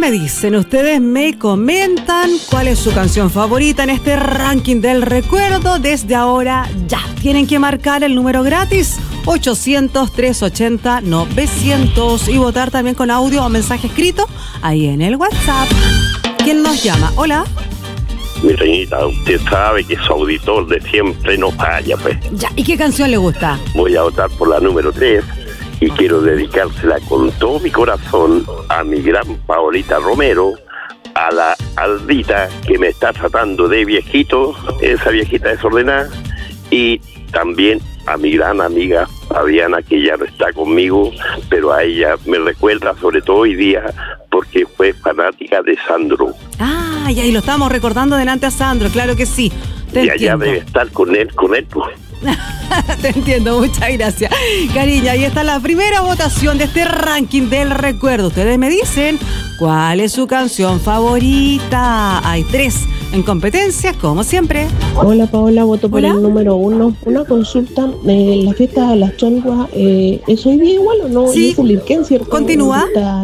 me dicen, ustedes me comentan cuál es su canción favorita en este ranking del recuerdo. Desde ahora ya tienen que marcar el número gratis 800-380-900 y votar también con audio o mensaje escrito ahí en el WhatsApp. ¿Quién nos llama? Hola. Mi reñita, usted sabe que su auditor de siempre no falla, pues. Ya, ¿y qué canción le gusta? Voy a votar por la número 3 y quiero dedicársela con todo mi corazón a mi gran Paolita Romero, a la Aldita que me está tratando de viejito, esa viejita desordenada, y también a mi gran amiga Fabiana, que ya no está conmigo, pero a ella me recuerda sobre todo hoy día porque fue fanática de Sandro. Ah, y ahí lo estamos recordando delante a Sandro, claro que sí. Y allá debe estar con él, pues. Te entiendo, muchas gracias. Cariño, ahí está la primera votación de este ranking del recuerdo. Ustedes me dicen cuál es su canción favorita. Hay 3 en competencia, como siempre. Hola Paola, voto por el número 1. Una consulta, la fiesta de las Cholguas, ¿es hoy día igual o no? Sí. Es el Irquén, ¿cierto? Continúa.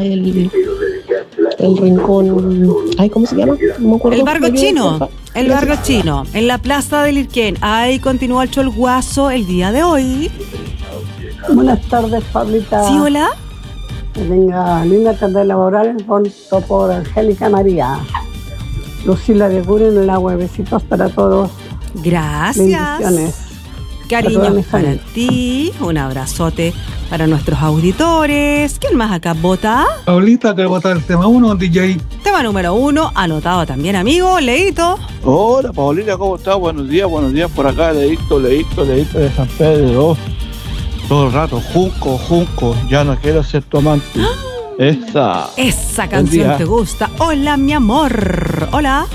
El rincón, ay, ¿cómo se llama? No me acuerdo. El Barrio Chino. El Barrio Chino, en la plaza del Irquén. Ahí continúa el Cholguazo el día de hoy. Buenas tardes, Pablita. Sí, hola. Que tenga linda tarde laboral. Voto por Angélica María. Lucila de Guren en la web. Besitos para todos. Gracias. Bendiciones. Cariño para ti. Un abrazote para nuestros auditores. ¿Quién más acá vota? Paulita, que vota el tema 1, DJ. Tema número 1, anotado también, amigo. Leito. Hola, Paulina, ¿cómo estás? Buenos días por acá. Leito de San Pedro. Todo el rato, Junco, ya no quiero ser tu amante. Esa canción te gusta. Hola, mi amor. Hola.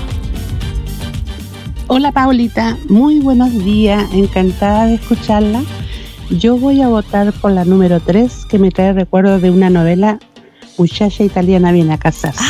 Hola Paulita, muy buenos días, encantada de escucharla. Yo voy a votar por la número 3, que me trae recuerdos de una novela, Muchacha Italiana viene a casarse.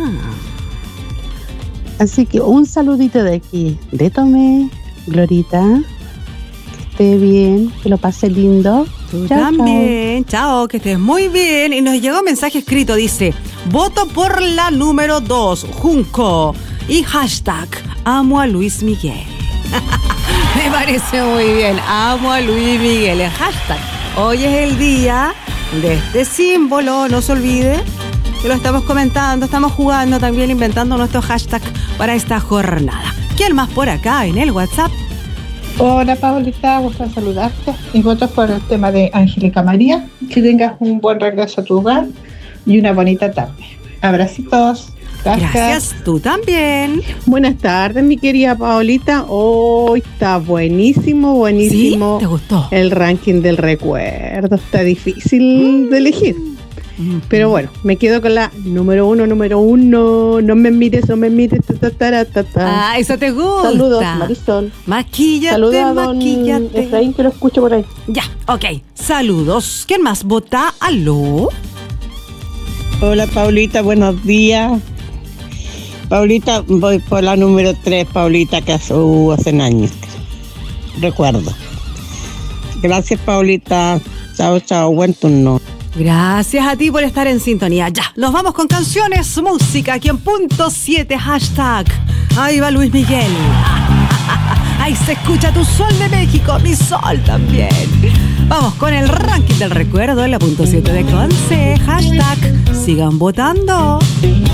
Así que un saludito de aquí, de Tomé, Glorita, que esté bien, que lo pase lindo. Tú también, chao, que estés muy bien. Y nos llegó un mensaje escrito, dice, voto por la número 2, Junco, y hashtag, amo a Luis Miguel. Me parece muy bien, amo a Luis Miguel, el hashtag. Hoy es el día de este símbolo, no se olvide que lo estamos comentando, estamos jugando también, inventando nuestro hashtag para esta jornada. ¿Quién más por acá en el WhatsApp? Hola Paulita, gusto saludarte. Y votos por el tema de Angélica María. Que tengas un buen regreso a tu hogar y una bonita tarde. Abracitos. Gracias, tú también. Buenas tardes, mi querida Paolita. Hoy está buenísimo. ¿Sí? ¿Te gustó? El ranking del recuerdo. Está difícil de elegir. Pero bueno, me quedo con la número uno. No me mires. Ah, eso te gusta. Saludos, Marisol. Maquíllate, saludos a don maquíllate. Efraín, que lo escucho por ahí. Ya, ok. Saludos. ¿Quién más vota? ¿Aló? Hola, Paulita, buenos días. Paulita, voy por la número 3, Paulita, que hace años. Recuerdo. Gracias, Paulita. Chao, buen turno. Gracias a ti por estar en sintonía. Ya, nos vamos con canciones, música, aquí en punto 7, hashtag. Ahí va Luis Miguel. Ahí se escucha tu sol de México, mi sol también. Vamos con el ranking del recuerdo en la punto 7 de Conce. Hashtag, sigan votando.